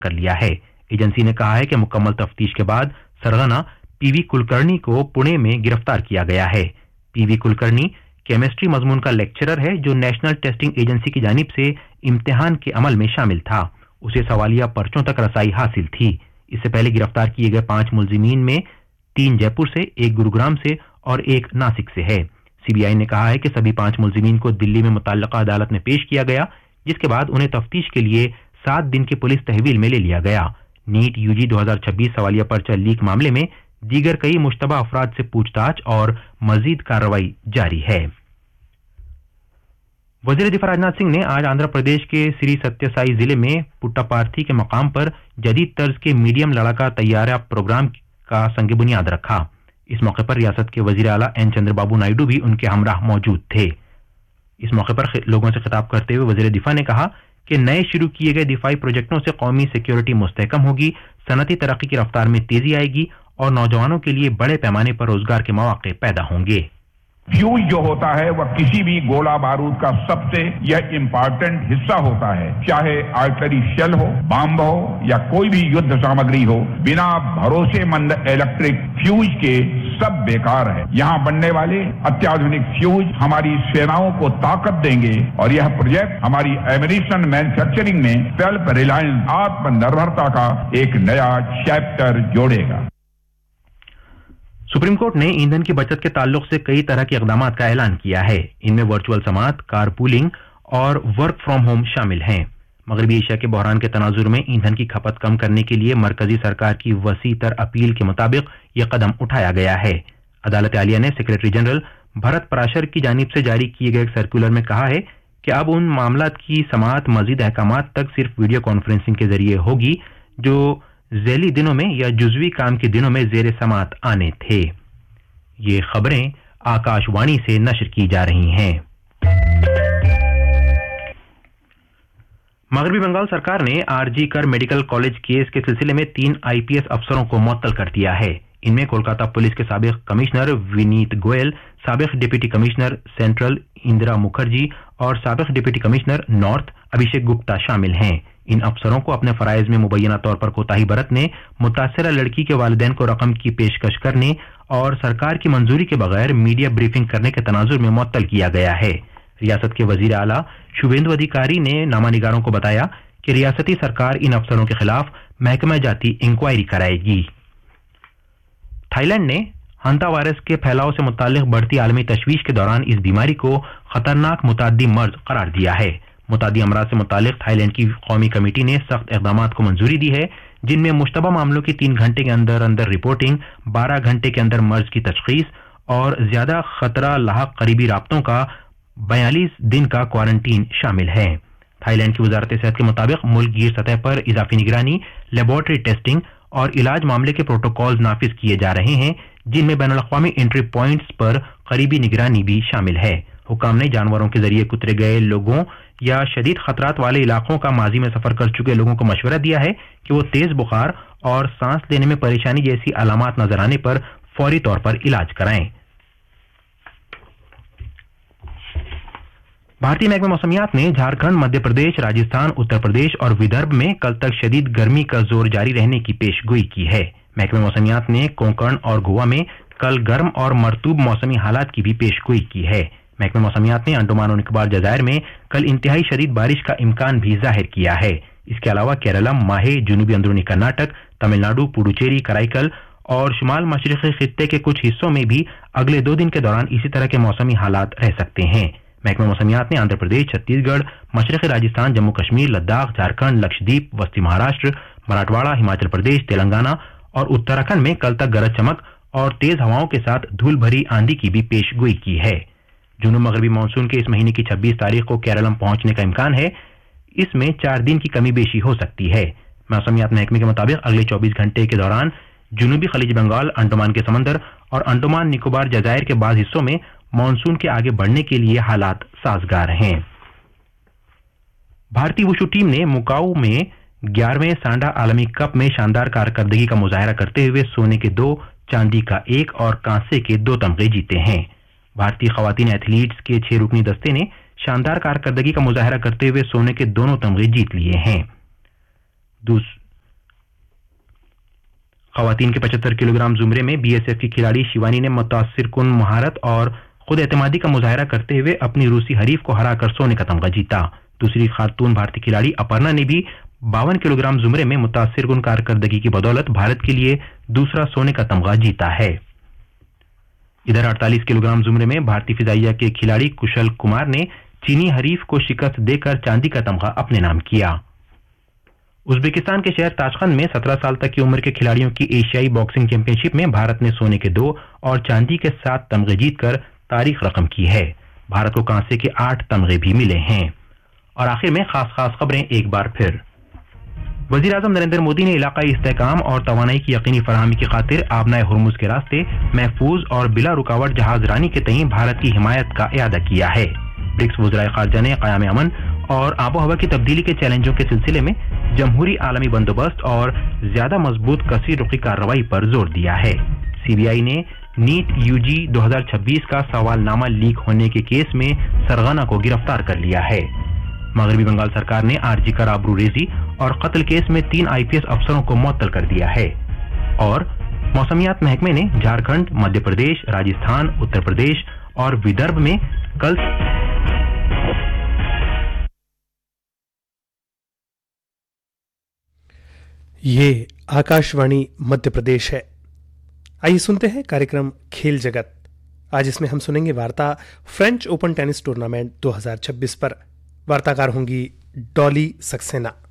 कर लिया है। एजेंसी ने कहा है कि मुकम्मल तफ्तीश के बाद सरगना पीवी कुलकर्णी को पुणे में गिरफ्तार किया गया है। पीवी कुलकर्णी केमिस्ट्री मजमून का लेक्चरर है जो नेशनल टेस्टिंग एजेंसी की जानिब से इम्तिहान के अमल में शामिल था। उसे सवालिया पर्चों तक रसाई हासिल थी। इससे पहले गिरफ्तार किए गए 5 मुलजिमीन में 3 जयपुर से, 1 गुरुग्राम से और 1 नासिक से है। सीबीआई ने कहा है कि सभी 5 मुलजिमीन को दिल्ली में मुतल्लिका अदालत में पेश किया गया, जिसके बाद उन्हें तफ्तीश के लिए 7 दिन की पुलिस तहवील में ले लिया गया। नीट यूजी 2026 सवालिया पर्चा लीक मामले में दीगर कई मुश्तबा अफराद से पूछताछ और मजीद कार्रवाई जारी है। वजीर दिफा राजनाथ सिंह ने आज आंध्र प्रदेश के श्री सत्यसाई जिले में पुट्टापार्थी के मकाम पर जदीद तर्ज के मीडियम लड़ाका तैयारा प्रोग्राम का संग बुनियाद रखा। इस मौके पर रियासत के वजीर आला एन चंद्रबाबू नायडू भी उनके हमराह मौजूद थे। इस मौके पर लोगों से खिताब करते हुए वजीर दिफा ने कहा कि नए शुरू किए गए दिफाई प्रोजेक्टों से कौमी सिक्योरिटी मुस्तहकम होगी, सनती तरक्की की रफ्तार में तेजी आएगी और नौजवानों के लिए बड़े पैमाने पर रोजगार के मौके पैदा होंगे। फ्यूज जो होता है वह किसी भी गोला बारूद का सबसे यह इम्पोर्टेंट हिस्सा होता है। चाहे आर्टिलरी शेल हो, बम हो या कोई भी युद्ध सामग्री हो, बिना भरोसेमंद इलेक्ट्रिक फ्यूज के सब बेकार है। यहाँ बनने वाले अत्याधुनिक फ्यूज हमारी सेनाओं को ताकत देंगे और यह प्रोजेक्ट हमारी एमिनिशन मैन्युफैक्चरिंग में सेल्फ रिलायंस आत्मनिर्भरता का एक नया चैप्टर जोड़ेगा। सुप्रीम कोर्ट ने ईंधन की बचत के ताल्लुक से कई तरह के इकदाम का ऐलान किया है। इनमें वर्चुअल समात, कार पूलिंग और वर्क फ्रॉम होम शामिल हैं। मगरबी एशिया के बहरान के तनाजुर में ईंधन की खपत कम करने के लिए मरकजी सरकार की वसी तर अपील के मुताबिक यह कदम उठाया गया है। अदालत आलिया ने सेक्रेटरी जनरल भरत पराशर की जानिब से जारी किए गए एक सर्कुलर में कहा है कि अब उन मामलात की समात मजीद अहकामात तक सिर्फ वीडियो कॉन्फ्रेंसिंग के जरिए होगी जो ज़ैली दिनों में या जुज़वी काम के दिनों में ज़ेर समात आने थे। ये खबरें आकाशवाणी से नशर की जा रही हैं। मगरबी बंगाल सरकार ने आरजी कर मेडिकल कॉलेज केस के सिलसिले में 3 आईपीएस अफसरों को मुअत्तल कर दिया है। इनमें कोलकाता पुलिस के साबिक कमिश्नर विनीत गोयल, साबिक deputy commissioner central Indira Mukherjee और साबिक deputy commissioner north Abhishek Gupta शामिल हैं। इन अफसरों को अपने फराइज में मुबैना तौर पर कोताही बरतने, मुतासिरा लड़की के वालिदैन को रकम की पेशकश करने और सरकार की मंजूरी के बगैर मीडिया ब्रीफिंग करने के तनाजुर में मुअत्तल किया गया है। रियासत के वजीर आला शुभेंदु अधिकारी ने नामानिगारों को बताया कि रियासती सरकार इन अफसरों के खिलाफ महकमा जाती इंक्वायरी कराएगी। थाईलैंड ने हंता वायरस के फैलाव से मुताल्लिक बढ़ती आलमी तशवीश के दौरान इस बीमारी को खतरनाक मुताद्दी मर्ज करार दिया है। मुतादी अमराज से मुतालिक थाईलैंड की कौमी कमेटी ने सख्त इक़दाम को मंजूरी दी है, जिनमें मुश्तबा मामलों की 3 घंटे के अंदर अंदर रिपोर्टिंग, 12 घंटे के अंदर मर्ज की तशखीस और ज्यादा खतरा लाहक करीबी राब्तों का 42 दिन का क्वारंटीन शामिल है। थाईलैंड की वजारत सेहत के मुताबिक मुल्क गिर सतह पर इजाफी निगरानी, लेबोरेटरी टेस्टिंग और इलाज मामले के प्रोटोकॉल नाफिज किए जा रहे हैं, जिनमें बैनुल अक़वामी एंट्री पॉइंट्स पर करीबी निगरानी भी शामिल है। हुकाम ने जानवरों के जरिए कुतरे गए लोगों या शदीद खतरात वाले इलाकों का माजी में सफर कर चुके लोगों को मशवरा दिया है कि वो तेज बुखार और सांस लेने में परेशानी जैसी अलामात नजर आने पर फौरी तौर पर इलाज कराएं। भारतीय महकमे मौसमियात ने झारखंड, मध्य प्रदेश, राजस्थान, उत्तर प्रदेश और विदर्भ में कल तक शदीद गर्मी का जोर जारी रहने की पेशगोई की है। महकमे मौसमियात ने कोंकण और गोवा में कल गर्म और मरतूब मौसमी हालात की भी पेशगोई की है। महकमे मौसमियात ने अंडमान और निकोबार जज़ायर में कल इंतहाई शदीद बारिश का इम्कान भी जाहिर किया है। इसके अलावा केरलम, माहे, जुनूबी अंदरूनी कर्नाटक, तमिलनाडु, पुडुचेरी, कराईकल और शुमाल मशरिकी खित्ते के कुछ हिस्सों में भी अगले 2 दिन के दौरान इसी तरह के मौसमी हालात रह सकते हैं। महकमा मौसमियात ने आंध्र प्रदेश, छत्तीसगढ़, मशरक़ी राजस्थान, जम्मू कश्मीर, लद्दाख, झारखंड, लक्षद्वीप, वस्ती महाराष्ट्र, मराठवाड़ा, हिमाचल प्रदेश, तेलंगाना और उत्तराखंड में कल तक गरज चमक और तेज हवाओं के साथ धूल भरी आंधी की भी पेशगोई की है। जुनूब मगरबी मानसून के इस महीने की 26 तारीख को केरलम पहुंचने का इम्कान है। इसमें 4 दिन की कमी बेशी हो सकती है। मौसमियात महकमे के मुताबिक अगले 24 घंटे के दौरान जुनूबी खलीज बंगाल, अंडमान के समंदर और अंडमान निकोबार जज़ायर के बाद हिस्सों में मानसून के आगे बढ़ने के लिए हालात साजगार हैं। भारतीय वुशु टीम ने मुकाऊ में 11वें सांडा आलमी कप में शानदार कारकर्दगी का मुजाहरा करते हुए सोने के 2, चांदी का 1 और कांसे के 2 तमगे जीते हैं। भारतीय खवातीन एथलीट्स के 6 रुकनी दस्ते ने शानदार कारकर्दगी का मुजाहरा करते हुए सोने के दोनों तमगे जीत लिए हैं। خواتین کے 75 کلوگرام زمرے میں BSF کی کھلاڑی شیوانی نے متاثر کن مہارت اور خود اعتمادی کا مظاہرہ کرتے ہوئے اپنی روسی حریف کو ہرا کر سونے کا تمغہ جیتا. دوسری خاتون بھارتی کھلاڑی اپرنا نے بھی 52 کلوگرام زمرے میں متاثر کن کارکردگی کی بدولت بھارت کے لیے دوسرا سونے کا تمغہ جیتا ہے. ادھر 48 کلوگرام زمرے میں بھارتی فضائیہ کے کھلاڑی کشل کمار نے چینی حریف کو شکست دے کر چاندی کا تمغہ اپنے نام کیا. ازبکستان کے شہر تاشقند میں 17 سال تک کی عمر کے کھلاڑیوں کی ایشیائی باکسنگ چیمپئن شپ میں بھارت نے سونے کے 2 اور چاندی کے 7 تمغے جیت کر تاریخ رقم کی ہے. بھارت کو کانسے کے 8 تمغے بھی ملے ہیں. اور آخر میں خاص خبریں ایک بار پھر. وزیر اعظم نریندر مودی نے علاقائی استحکام اور توانائی کی یقینی فراہمی کی خاطر آبنائے ہرمز کے راستے محفوظ اور بلا رکاوٹ جہاز رانی کے تئیں بھارت کی حمایت کا اعادہ کیا ہے. برکس وزرائے خارجہ نے قیام امن اور آب و ہوا کی تبدیلی کے چیلنجوں کے سلسلے میں جمہوری عالمی بندوبست اور زیادہ مضبوط کثیر رخی کارروائی پر زور دیا ہے. CBI نے نیٹ UG 2026 کا سوال نامہ لیک ہونے کے کیس میں سرغنہ کو گرفتار کر لیا ہے. مغربی بنگال سرکار نے RG کر آبرو ریزی اور قتل کیس میں 3 IPS افسروں کو معطل کر دیا ہے. اور موسمیات محکمے نے جھارکھنڈ، مدھیہ پردیش، راجستھان، اتر پردیش اور ودربھ میں کل یہ آکاشوانی مدھیہ پردیش ہے. آئیے سنتے ہیں کارکرم کھیل جگت. آج اس میں ہم سنیں گے وارتا فرینچ اوپن ٹینس ٹورنامنٹ 2026 پر. وارتاکار ہوں گی ڈالی سکسینہ.